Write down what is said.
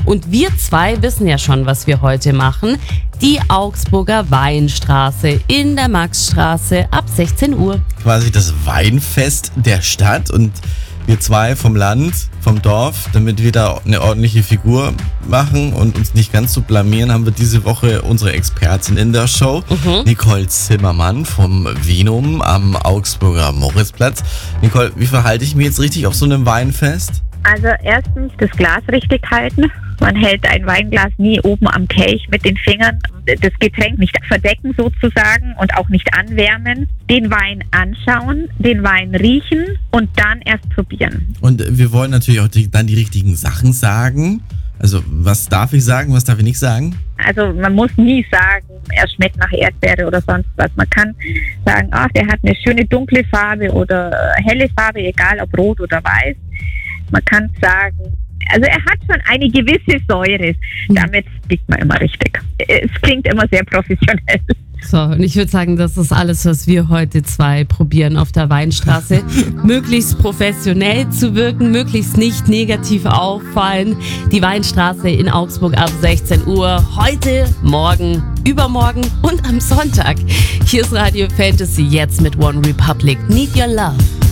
Und wir zwei wissen ja schon, was wir heute machen. Die Augsburger Weinstraße in der Maxstraße ab 16 Uhr. Quasi das Weinfest der Stadt und wir zwei vom Land, vom Dorf, damit wir da eine ordentliche Figur machen und uns nicht ganz so blamieren, haben wir diese Woche unsere Expertin in der Show, Nicole Zimmermann vom Vinum am Augsburger Moritzplatz. Nicole, wie verhalte ich mich jetzt richtig auf so einem Weinfest? Also erstens das Glas richtig halten. Man hält ein Weinglas nie oben am Kelch mit den Fingern. Das Getränk nicht verdecken sozusagen und auch nicht anwärmen. Den Wein anschauen, den Wein riechen und dann erst probieren. Und wir wollen natürlich auch dann die richtigen Sachen sagen. Also was darf ich sagen, was darf ich nicht sagen? Also man muss nie sagen, er schmeckt nach Erdbeere oder sonst was. Man kann sagen, ach, der hat eine schöne dunkle Farbe oder helle Farbe, egal ob rot oder weiß. Man kann sagen, also er hat schon eine gewisse Säure. Damit liegt man immer richtig. Es klingt immer sehr professionell. So, und ich würde sagen, das ist alles, was wir heute zwei probieren auf der Weinstraße. Möglichst professionell zu wirken, möglichst nicht negativ auffallen. Die Weinstraße in Augsburg ab 16 Uhr. Heute, morgen, übermorgen und am Sonntag. Hier ist Radio Fantasy jetzt mit One Republic. Need Your Love.